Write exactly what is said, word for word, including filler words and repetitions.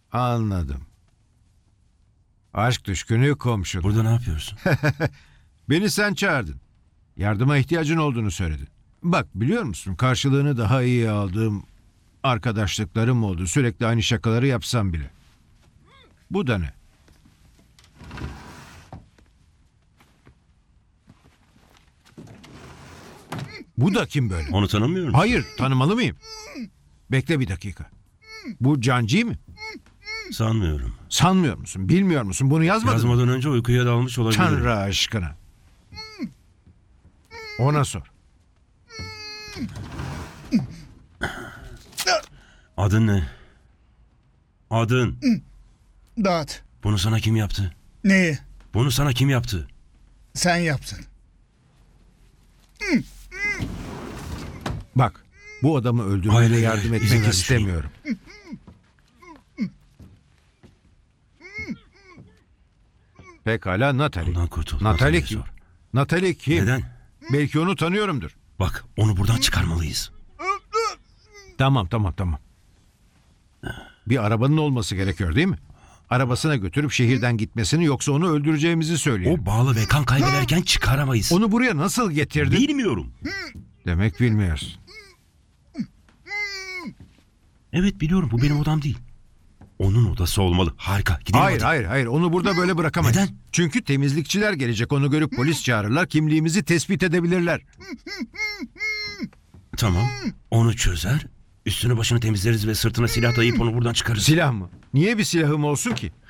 Anladım. Aşk düşkünü komşu. Burada ne yapıyorsun? Beni sen çağırdın. Yardıma ihtiyacın olduğunu söyledin. Bak biliyor musun, karşılığını daha iyi aldığım arkadaşlıklarım oldu. Sürekli aynı şakaları yapsam bile. Bu da ne? Bu da kim böyle? Onu tanımıyor musun? Hayır, tanımalı mıyım? Bekle bir dakika. Bu Cancı mı? Sanmıyorum. Sanmıyor musun? Bilmiyor musun? Bunu yazmadın mı? Yazmadan önce uykuya dalmış olabilir. Tanrı aşkına. Ona sor. Adın ne? Adın. Dağıt. Bunu sana kim yaptı? Neyi? Bunu sana kim yaptı? Sen yaptın. Bak, bu adamı öldürmene Hayır, hayır, yardım hayır. İzin etmek ver bir şey. istemiyorum. Pekala, Natalie. Ondan kurtul. Natalie Natalie'ye kim? sor. Natalie kim? Neden? Belki onu tanıyorumdur. Bak, onu buradan çıkarmalıyız. Tamam, tamam, tamam. Bir arabanın olması gerekiyor değil mi? Arabasına götürüp şehirden gitmesini, yoksa onu öldüreceğimizi söyleyelim. O bağlı ve kan kaybederken çıkaramayız. Onu buraya nasıl getirdin? Bilmiyorum. Demek bilmiyorsun. Evet biliyorum, bu benim odam değil. Onun odası olmalı. Harika. Gidelim Hayır, hadi. hayır, hayır. Onu burada böyle bırakamayız. Neden? Çünkü temizlikçiler gelecek. Onu görüp polis çağırırlar. Kimliğimizi tespit edebilirler. Tamam. Onu çözer. Üstünü başını temizleriz ve sırtına silah dayayıp onu buradan çıkarırız. Silah mı? Niye bir silahım olsun ki?